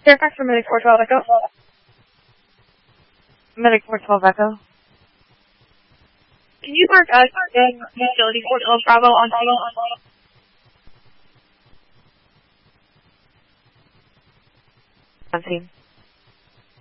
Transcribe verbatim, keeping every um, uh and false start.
Fairfax for Medic four twelve Echo. Medic four twelve Echo. Can you mark us in Facility four twelve Bravo on Bravo on Bravo? On scene.